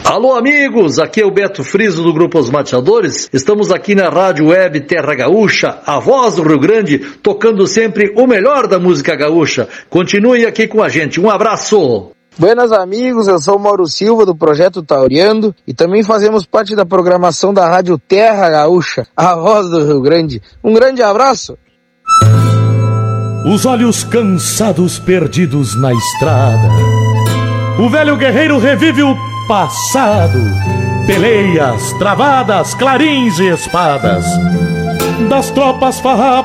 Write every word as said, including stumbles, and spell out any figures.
Alô amigos, aqui é o Beto Friso do Grupo Os Mateadores. Estamos aqui na Rádio Web Terra Gaúcha, a voz do Rio Grande, tocando sempre o melhor da música gaúcha. Continuem aqui com a gente, um abraço! Buenas amigos, eu sou o Mauro Silva do Projeto Tauriando e também fazemos parte da programação da Rádio Terra Gaúcha, a voz do Rio Grande. Um grande abraço! Os olhos cansados perdidos na estrada, o velho guerreiro revive o passado, peleias, travadas, clarins e espadas das tropas farrapas